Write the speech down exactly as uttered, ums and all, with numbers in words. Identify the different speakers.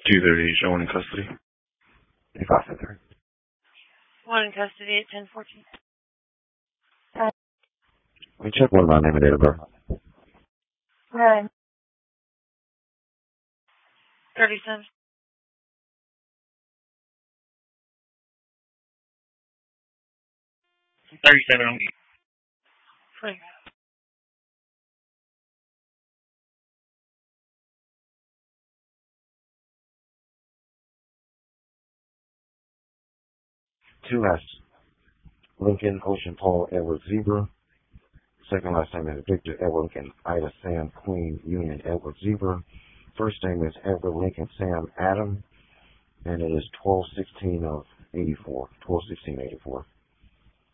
Speaker 1: two thirty, show one in custody.
Speaker 2: eighty-five three.
Speaker 3: One in custody at ten fourteen.
Speaker 2: Let me check one of my name and date of birth.
Speaker 3: Nine. thirty-seven.
Speaker 1: thirty-seven on
Speaker 3: Twenty.
Speaker 2: Two last. Lincoln Ocean Paul Edward Zebra. Second last name is Victor Edward Lincoln Ida Sam Queen Union Edward Zebra. First name is Edward Lincoln Sam Adam. And it is twelve sixteen of eighty-four. twelve sixteen eighty-four.